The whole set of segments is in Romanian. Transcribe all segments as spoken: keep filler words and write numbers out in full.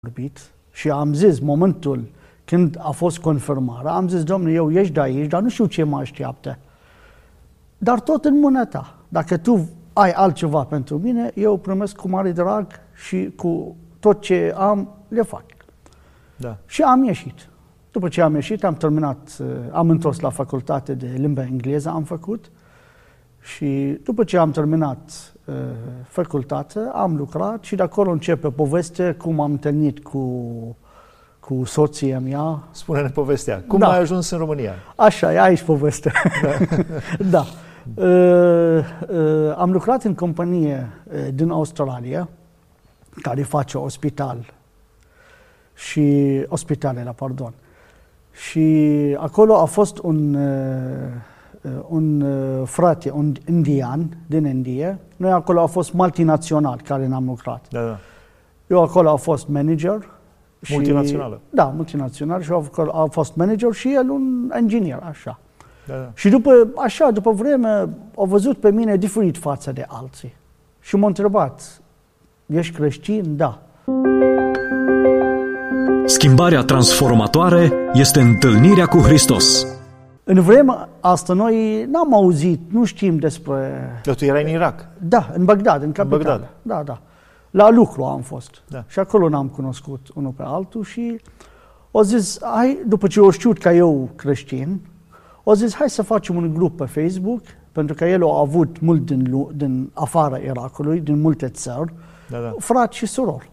vorbit și am zis, momentul când a fost confirmarea, am zis, Domnule, eu ești de aici, dar nu știu ce mă așteaptă. Dar tot în mâna ta. Dacă tu ai altceva pentru mine, eu primesc cu mare drag și cu tot ce am, le fac. Da. Și am ieșit. După ce am ieșit, am terminat, am întors la facultate de limba engleză, am făcut. Și după ce am terminat uh, facultatea, am lucrat și de acolo începe povestea cum am întâlnit cu, cu soția mea. Spune-ne povestea. Cum da. ai ajuns în România? Așa, e aici povestea. Da. da. Uh, uh, am lucrat în companie uh, din Australia, care face ospital și ospitalele, pardon. Și acolo a fost un uh, un frate, un indian din India. Noi acolo a fost multinațional care n-am lucrat. Da, da. Eu acolo am fost manager. Multinațională. Și, da, multinațional și a fost manager și el un inginer, așa. Da, da. Și după, așa, după vreme, au văzut pe mine diferit față de alții. Și m-a întrebat, ești creștin? Da. Schimbarea transformatoare este întâlnirea cu Hristos. În vremea asta noi n-am auzit, nu știm despre... Dar tu erai în Irak. Da, în Bagdad, în capitală. Bagdad. Da, da. La lucru am fost. Da. Și acolo n-am cunoscut unul pe altul și au zis, hai, după ce au știut că eu creștin, au zis, hai să facem un grup pe Facebook, pentru că el a avut mult din, din afara Irakului, din multe țări, Da, da. frați și surori.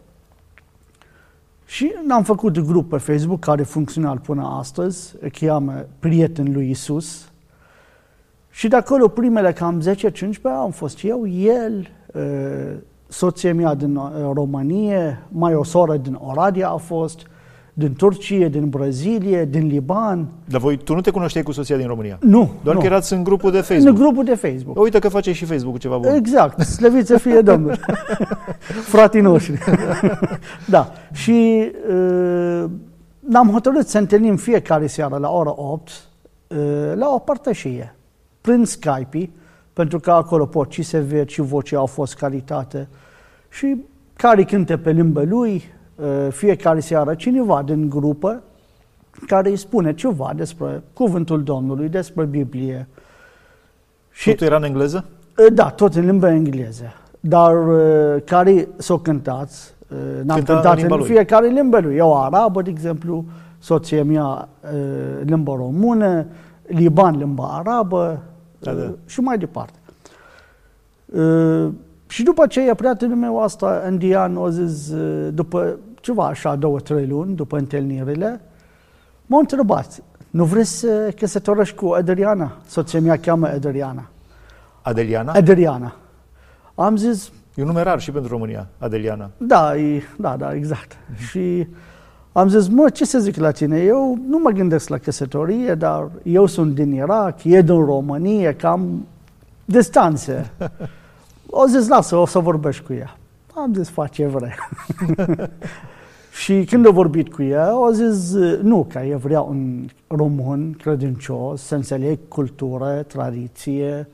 Și n-am făcut grup pe Facebook care funcționează până astăzi, îi cheamă Prietenul lui Isus. Și de acolo primele cam zece cincisprezece am fost eu, el, soția mea din România, mai o soră din Oradea a fost, din Turcia, din Brazilia, din Liban. Dar voi, tu nu te cunoșteai cu soția din România? Nu. Doar nu. că erați în grupul de Facebook. În grupul de Facebook. Uite că face și Facebook ceva bun. Exact. Slăvit să fie Domnul. Frații noștri. Da. Și uh, ne-am hotărât să întâlnim fiecare seară la ora opt uh, la o părtășie, prin Skype, pentru că acolo pot și se vede și vocea au fost calitate. Și care cânte pe limba lui, uh, fiecare seară cineva din grupă care îi spune ceva despre cuvântul Domnului, despre Biblie. Și totul era în engleză? Da, tot în limba engleză. Dar uh, care s-o cântat, uh, n-am Cânta cântat în în fiecare limba lui. Eu arabă, de exemplu, soția mea uh, limba română, Liban limba arabă da, da. Uh, și mai departe. Uh, și după aceea, prietenul meu asta, indian, a zis, uh, după ceva așa, două, trei luni, după întâlnirile, m-a întrebat, nu vrei să căsătorești cu Adriana? Soția mea cheamă Adriana. Adeliana? Adriana. Am zis... E un nume rar și pentru România, Adeliana. Da, e, da, da, exact. Mm-hmm. Și am zis, mă, ce să zic la tine? Eu nu mă gândesc la căsătorie, dar eu sunt din Irak, e din România, cam distanțe. O zis, lasă, o să vorbești cu ea. Am zis, fac ce vrei. Și când a vorbit cu ea, a zis, nu, că eu vreau un român credincios, să înțeleg cultură, tradiție,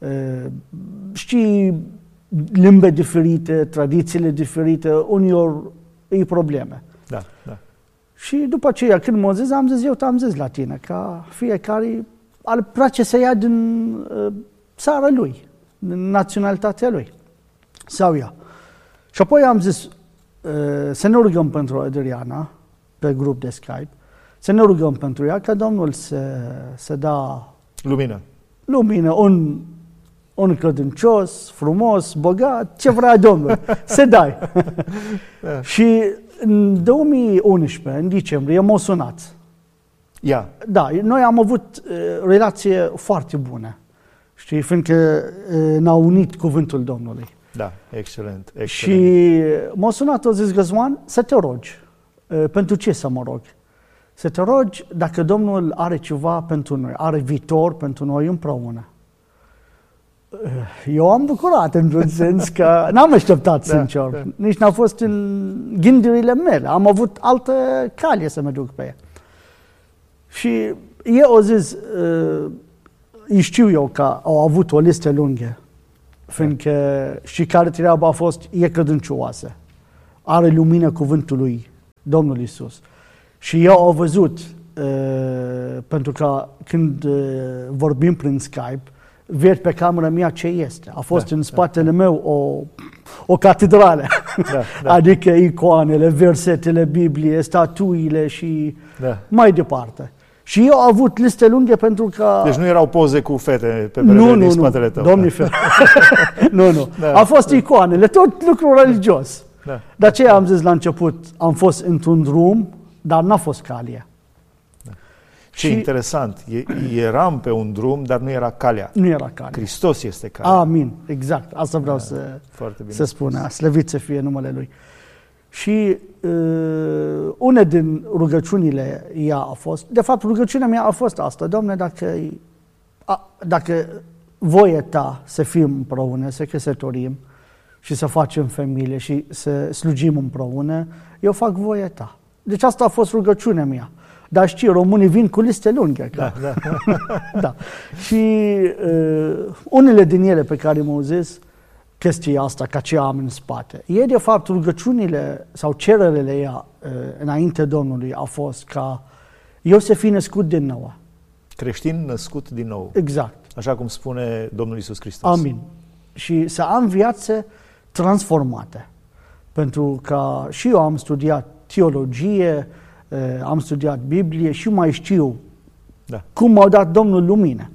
știi, limbe diferite, tradițiile diferite, uneori e probleme. Da, da. Și după aceea, când m-a zis, am zis, eu te-am zis la tine, ca fiecare ar place să ia din uh, țara lui, din naționalitatea lui, sau ea. Și apoi am zis, uh, să ne rugăm pentru Adriana, pe grup de Skype, să ne rugăm pentru ea, ca Domnul să, să da lumină. Lumină, un un credincios, frumos, bogat, ce vrea Domnul, să dai. Da. Și în două mii unsprezece, în decembrie, m-a sunat. Ia. Da, noi am avut uh, relație foarte bună, știi, fiindcă uh, ne-a unit cuvântul Domnului. Da, excelent, excelent. Și m-a sunat, a zis, Găzman, să te rogi. Uh, pentru ce să mă rog? Să te rogi dacă Domnul are ceva pentru noi, are viitor pentru noi împreună. Eu am bucurat într-un sens că n-am așteptat, da, sincer. Da. Nici n-a fost în gândurile mele. Am avut altă cale să mă duc pe ea. Și eu au zis, uh, știu eu că au avut o listă lungă, fiindcă și care treaba a fost, e credincioasă. Are lumină cuvântului Domnul Iisus. Și eu au văzut, uh, pentru că când uh, vorbim prin Skype, văd pe camera mea ce este. A fost da, în spatele da, meu o, o catedrală, da, da. Adică icoanele, versetele Bibliei, statuile și da. mai departe. Și eu am avut liste lungi pentru că... Deci nu erau poze cu fete pe peretele din spatele tău. Domnul Fer. nu, nu. Da. A fost icoanele, tot lucru religios. Da. De aceea am zis la început, am fost într-un drum, dar n-a fost calea. Da. Și interesant, eram pe un drum, dar nu era calea. Nu era calea. Hristos este calea. Amin, exact. Asta vreau da, să, să spun. Slăvit să fie numele Lui. Și uh, una din rugăciunile ea a fost, de fapt rugăciunea mea a fost asta, Doamne, dacă, a, dacă voie ta să fim împreună, să căsătorim și să facem familie și să slujim împreună, eu fac voia ta. Deci asta a fost rugăciunea mea. Dar știi, românii vin cu liste lungi. Da, da. da. Și uh, unele din ele pe care m-au zis, chestia asta, ca ce am în spate. E de fapt rugăciunile sau cererele ea înainte Domnului a fost ca eu să fi născut din nou. Creștin născut din nou. Exact. Așa cum spune Domnul Iisus Hristos. Amin. Și să am viață transformată. Pentru că și eu am studiat teologie, am studiat Biblie și mai știu da. cum m-a dat Domnul lumină.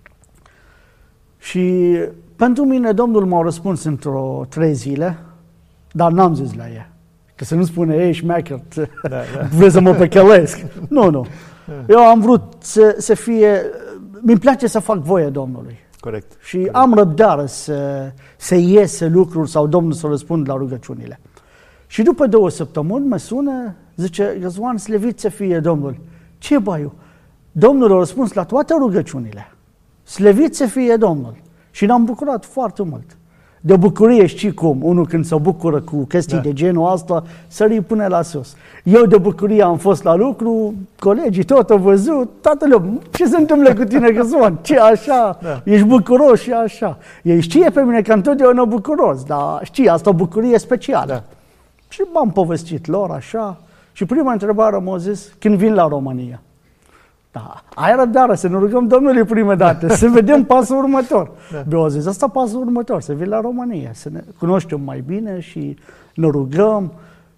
Și pentru mine Domnul m-a răspuns într-o trei zile, dar n-am zis la ea. Că să nu spune, ei, șmecher, da, da. vrei să mă păcălesc. Nu, nu. Eu am vrut să, să fie, mi-mi place să fac voia Domnului. Corect. Și Corect. am răbdare să, să iese lucruri sau Domnul să răspund la rugăciunile. Și după două săptămâni mă sună, zice, Răzvan, slăvit să fie Domnul. Ce băiu? Domnul a răspuns la toate rugăciunile. Slăvit să fie Domnul. Și ne-am bucurat foarte mult. De bucurie știi cum, unul când se bucură cu chestii da. de genul ăsta, sări până la sus. Eu de bucurie am fost la lucru, colegii tot au văzut, toată lumea, ce se întâmplă cu tine, Răzvan? Ce așa? Da. Ești bucuros și așa. Ei știe pe mine că întotdeauna bucuros, dar știi, asta o bucurie specială. Da. Și m-am povestit lor așa și prima întrebare m-a zis, când vin la România? Da, ai răbdare să ne rugăm Domnului prima dată, să vedem pasul următor. Da. Mi-au zis, asta pasul următor, să vin la România, să ne cunoaștem mai bine și ne rugăm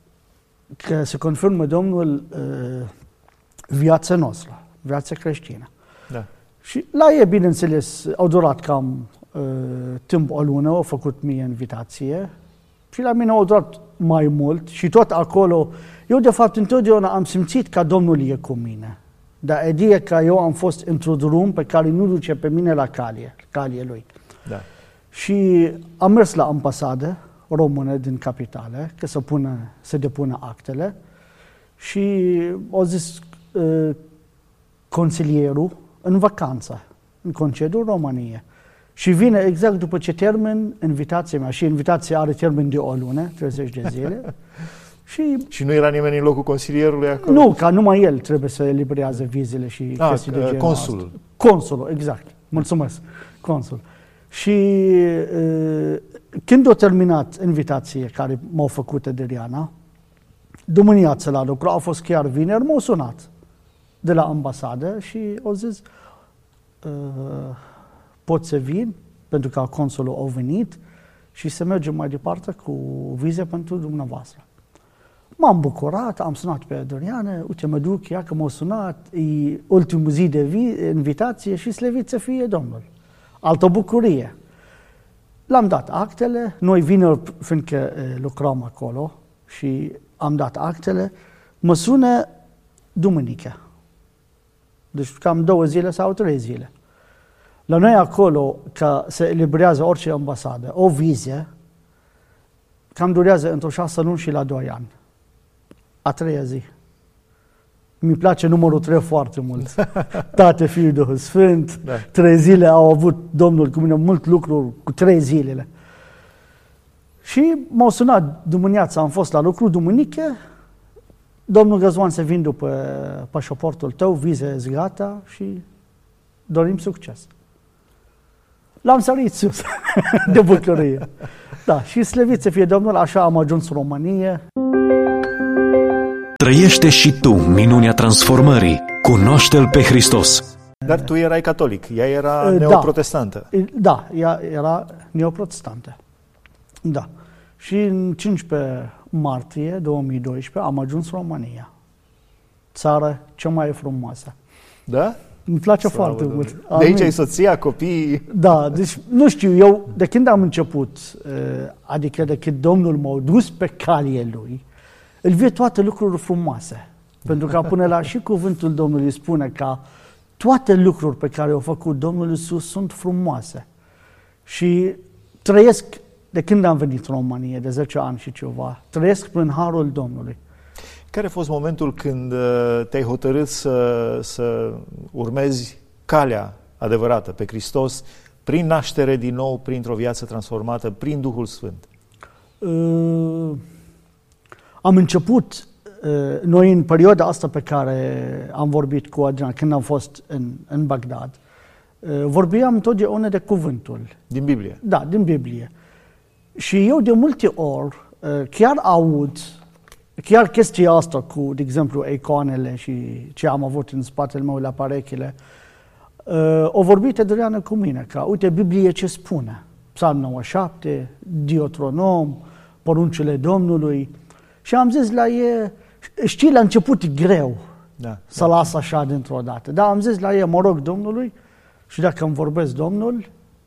că să confirmă Domnul uh, viața noastră, viața creștină. Da. Și la ei, bineînțeles, au durat cam uh, timp o lună, au făcut mie invitație și la mine au durat mai mult și tot acolo, eu de fapt întotdeauna am simțit că Domnul e cu mine. Dar ideea că eu am fost într-un drum pe care nu duce pe mine la calie, calie lui. Da. Și am mers la ambasadă română din capitală, că să, pună, să depună actele și au zis uh, consilierul în vacanță, în concediu în România. Și vine exact după ce termin invitația mea și invitația are termen de o lună, treizeci de zile. Și, și nu era nimeni în locul consilierului acolo? Nu, ca numai el trebuie să eliberează vizele și ah, chestii de genul consulul. Asta. Consulul, exact. Mulțumesc. Consul. Și uh, când a terminat invitația care m-au făcut de Riana, duminiața la lucru, a fost chiar vineri, m-au sunat de la ambasadă și au zis uh, pot să vin, pentru că consulul a venit și să mergem mai departe cu vize pentru dumneavoastră. M-am bucurat, am sunat pe Doriană, uite, mă duc, ea că m-a sunat, e ultimul zi de vi- invitație și slăvit să fie Domnul. Altă bucurie. L-am dat actele, noi vineri, fiindcă e, lucrăm acolo și am dat actele, mă sună duminică. Deci cam două zile sau trei zile. La noi acolo, că se eliberează orice ambasadă, o viză, cam durează într-o șase luni și la doi ani. A treia zi. Mi place numărul trei foarte mult. Tate, Fiul, Duhul Sfânt. Da. Trei zile au avut Domnul cu mine mult lucru cu trei zilele. Și m-au sunat duminiața, am fost la lucru, duminică, Domnul Răzvan să vin după pașaportul tău, vize gata și dorim succes. L-am sărit sus de bucurie. Da, și slăvit să fie Domnul, așa am ajuns în România. Trăiește și tu minunea transformării. Cunoaște-L pe Hristos. Dar tu erai catolic, ea era Da. neoprotestantă. Da, ea era neoprotestantă. Da. Și în cincisprezece martie două mii doisprezece am ajuns în România. Țară cea mai frumoasă. Da? Îmi place Slavă foarte Domnului. mult. De aici Amin. ai soția, copiii. Da, deci nu știu, eu de când am început, adică de când Domnul m-a dus pe calea Lui, îl văd toate lucruri frumoase. Pentru că până la și cuvântul Domnului spune că toate lucruri pe care au făcut Domnul Iisus sunt frumoase. Și trăiesc, de când am venit în România, de zece ani și ceva, trăiesc prin harul Domnului. Care a fost momentul când uh, te-ai hotărât să, să urmezi calea adevărată pe Hristos prin naștere din nou, printr-o viață transformată, prin Duhul Sfânt? Uh, am început, uh, noi în perioada asta pe care am vorbit cu Adrian, când am fost în, în Bagdad, uh, vorbeam totdeauna de cuvântul. Din Biblie? Da, din Biblie. Și eu de multe ori uh, chiar aud, chiar chestia asta cu, de exemplu, icoanele și ce am avut în spatele meu la parechile, uh, o vorbit Adriana cu mine, că uite Biblie ce spune. Psalm nouăzeci și șapte, Deuteronom, poruncile Domnului. Și am zis la ei, știi, la început e greu Da. să las așa dintr-o dată. Dar am zis la ei, mă rog Domnului și dacă îmi vorbesc Domnul,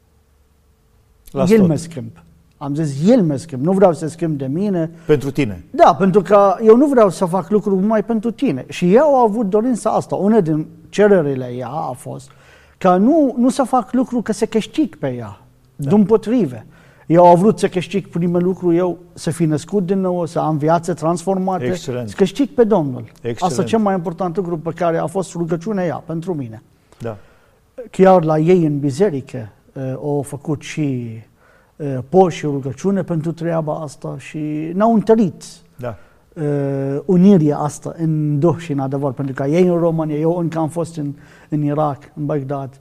Las El tot. mă schimb. Am zis, El mă schimb, nu vreau să schimb de mine. Pentru tine. Da, pentru că eu nu vreau să fac lucruri numai pentru tine. Și eu am avut dorința asta. Una din cererile ea a fost că nu, nu să fac lucruri că să câștig pe ea. Da. Dimpotrive. Eu am vrut să câștig primul lucru, eu să fi născut din nou, să am viață transformată, Excelent. să câștig pe Domnul. Excelent. Asta e cel mai important lucru pe care a fost rugăciunea ea pentru mine. Da. Chiar la ei în biserică uh, au făcut și uh, post și rugăciune pentru treaba asta și n-au întărit Da. uh, unirea asta în duh și în adevăr, pentru că ei în România, eu încă am fost în, în Irak, în Bagdad.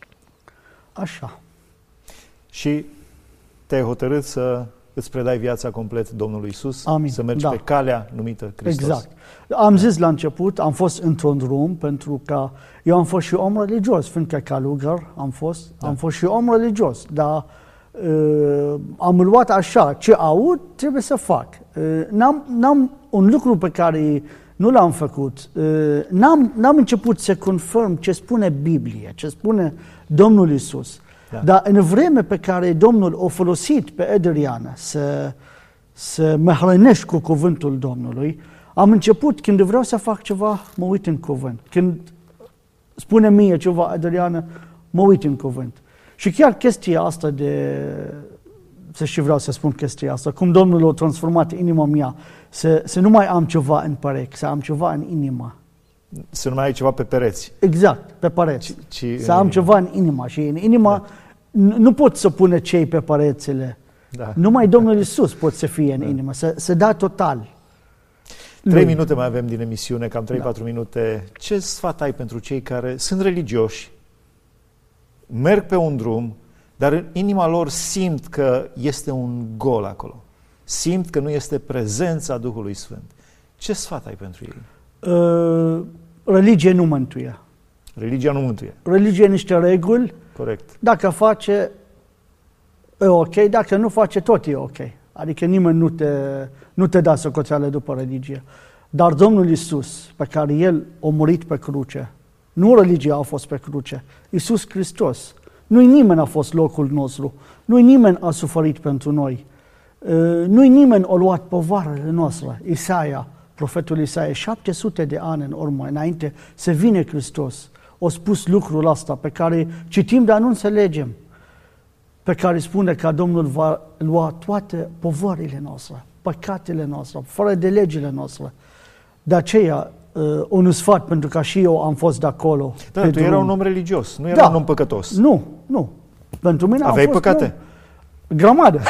Așa. Și te-ai hotărât să îți predai viața complet Domnului Isus, Amin. să mergi Da. pe calea numită Hristos. Exact. Am zis la început, am fost într-un drum, pentru că eu am fost și om religios, fiindcă călugăr am fost, Da. am fost și om religios, dar uh, am luat așa, ce aud, trebuie să fac. Uh, n-am, n-am un lucru pe care nu l-am făcut, uh, n-am, n-am început să confirm ce spune Biblia, ce spune Domnul Iisus. Da. Dar în vreme pe care Domnul a folosit pe Adriana să, să mă hrănești cu cuvântul Domnului, am început, când vreau să fac ceva, mă uit în cuvânt. Când spune mie ceva Adriana, mă uit în cuvânt. Și chiar chestia asta de, să și vreau să spun chestia asta, cum Domnul a transformat inima mea, să, să nu mai am ceva în perechi, să am ceva în inimă. Să nu mai ai ceva pe pereți. Exact, pe pereți. Ci, ci Să în am inimă. ceva în inima și în inima da. nu pot să pune cei pe perețele. Da. Numai Domnul Iisus pot să fie în inimă, să, să da total. Trei Lui. minute mai avem din emisiune, cam trei-patru minute. Ce sfat ai pentru cei care sunt religioși, merg pe un drum, dar în inima lor simt că este un gol acolo? Simt că nu este prezența Duhului Sfânt. Ce sfat ai pentru ei? Uh, religie nu mântuie. Religia nu mântuie. Religie niște reguli, Corect. dacă face, e ok, dacă nu face, tot e ok. Adică nimeni nu te, nu te dă socoteală după religie. Dar Domnul Iisus, pe care El a murit pe cruce, nu religia a fost pe cruce, Iisus Hristos. Nu-i nimeni a fost locul nostru, nu-i nimeni a suferit pentru noi, nu-i nimeni a luat povarele noastre. Isaia, profetul Isaia, șapte sute de ani în urmă, înainte să vină Hristos, a spus lucrul ăsta pe care citim, dar nu înțelegem, pe care spune că Domnul va lua toate povorile noastre, păcatele noastre, fără de legile noastre. De aceea, uh, un sfat, pentru că și eu am fost de acolo. Da, pe tu drum. erai un om religios, nu erai Da. un om păcătos. Nu, nu. Pentru mine Aveai a fost păcate? Nu. Grămadă.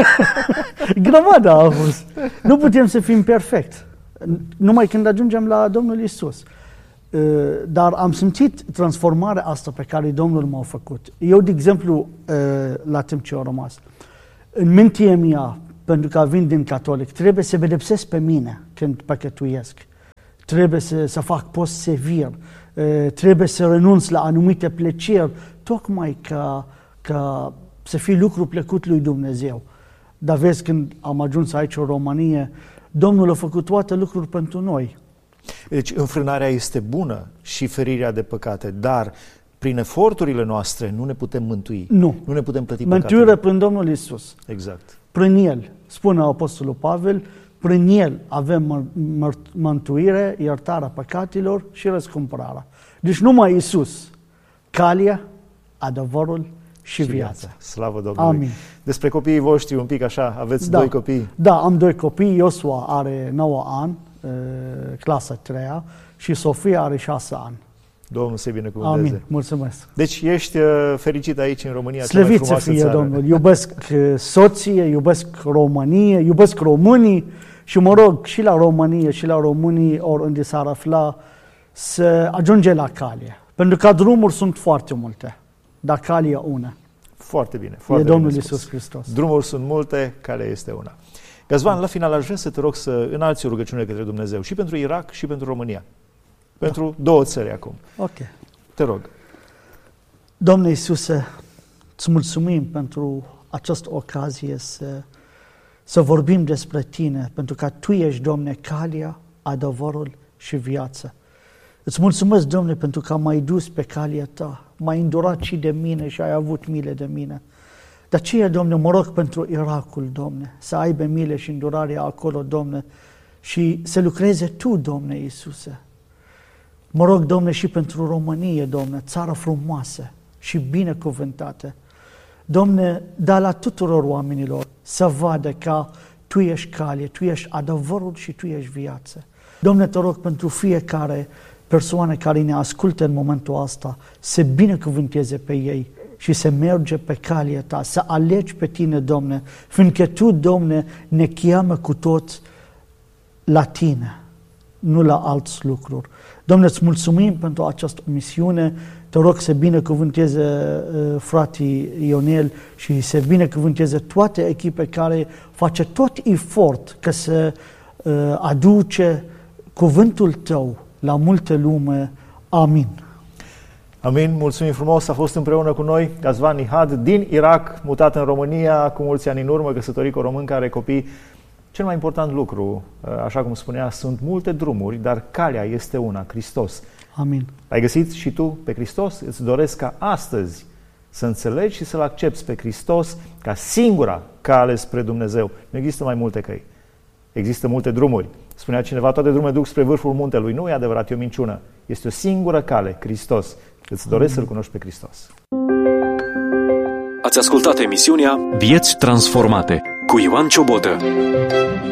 Grămadă a fost. Nu putem să fim perfect. Numai când ajungem la Domnul Iisus. Uh, Dar am simțit transformarea asta pe care Domnul m-a făcut. Eu, de exemplu, uh, la timp ce a rămas, în mintea mea, pentru că vin din catolic, trebuie să pedepsesc pe mine când păcătuiesc. trebuie să, să fac post sever, trebuie să renunț la anumite plăceri, tocmai ca, ca să fie lucru plăcut lui Dumnezeu. Dar vezi, când am ajuns aici în România, Domnul a făcut toate lucruri pentru noi. Deci înfrânarea este bună și ferirea de păcate, dar prin eforturile noastre nu ne putem mântui. Nu. Nu ne putem plăti Mântuire păcatele. prin Domnul Iisus. Exact. Prin El, spune Apostolul Pavel, prin El avem mântuire, iertarea păcatelor și răscumpărarea. Deci numai Iisus, calea, adevărul și, și viața. viața. Slavă Domnului. Amin. Despre copiii voștri un pic așa, aveți da. doi copii? Da, am doi copii. Iosua are nouă ani, clasa treia, și Sofia are șase ani. Domnul să-i binecuvânteze. Amin. Mulțumesc. Deci ești fericit aici în România, Slăvit să fie țară. Domnul. Iubesc soție, iubesc România, iubesc românii și mă rog și la România și la românii oriunde s-ar afla să ajunge la cale. Pentru că drumuri sunt foarte multe, dar calea e una. Foarte bine. Foarte e Domnul bine Iisus Hristos. Drumuri sunt multe, calea este una. Gazvan, la final aș vrea să te rog să înalți o rugăciune către Dumnezeu și pentru Irak și pentru România. Pentru da. două țări acum. Ok. Te rog. Domnule Iisuse, îți mulțumim pentru această ocazie să, să vorbim despre Tine, pentru că Tu ești, Domne, calea, adevărul și viața. Îți mulțumesc, Domne, pentru că m-ai dus pe calea Ta, m-ai îndurat și de mine și ai avut milă de mine. De aceea, Domne, mă rog pentru Irakul, Domne, să aibă milă și îndurare acolo, Domne, și să lucreze Tu, Domne Iisuse. Mă rog, Domne, și pentru România, Domne, țară frumoasă și binecuvântată. Domne, da la tuturor oamenilor să vadă că Tu ești cale, Tu ești adevărul și Tu ești viață. Domne, te rog pentru fiecare persoană care ne ascultă în momentul ăsta să binecuvânteze pe ei și să merge pe calea Ta, să alegi pe Tine, Domne, fiindcă Tu, Domne, ne cheamă cu toți la Tine, nu la alți lucruri. Domne, îți mulțumim pentru această misiune. Te rog să binecuvânteze uh, frații Ionel și să binecuvânteze toate echipe care face tot efort ca să uh, aduce cuvântul Tău la multe lume. Amin. Amin, mulțumim frumos, a fost împreună cu noi Gazvan Nihad din Irak, mutat în România cu mulți ani în urmă, căsătorit cu o român care are copii. Cel mai important lucru, așa cum spunea, sunt multe drumuri, dar calea este una, Hristos. Amin. Ai găsit și tu pe Hristos? Îți doresc ca astăzi să înțelegi și să-L accepți pe Hristos ca singura cale spre Dumnezeu. Nu există mai multe căi. Există multe drumuri. Spunea cineva, toate drumurile duc spre vârful muntelui. Nu e adevărat, e o minciună. Este o singură cale, Hristos. Îți doresc să-L cunoști pe Hristos. Ați ascultat emisiunea Vieți transformate cu Ioan Ciobotă.